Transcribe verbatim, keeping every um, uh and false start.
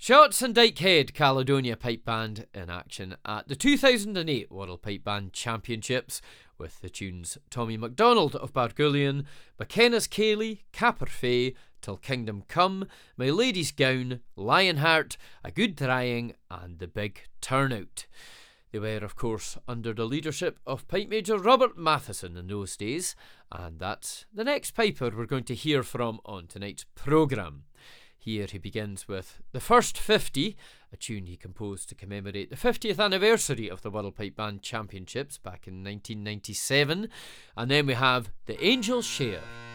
Shotts and Dykehead Caledonia Pipe Band in action at the two thousand eight World Pipe Band Championships with the tunes Tommy MacDonald of Bargullion, McKenna's Cayley, Capper Fay, Till Kingdom Come, My Lady's Gown, Lionheart, A Good Drying and The Big Turnout. They were, of course, under the leadership of Pipe Major Robert Matheson in those days, and that's the next piper we're going to hear from on tonight's programme. Here he begins with The First fifty, a tune he composed to commemorate the fiftieth anniversary of the World Pipe Band Championships back in nineteen ninety-seven. And then we have The Angel's Share.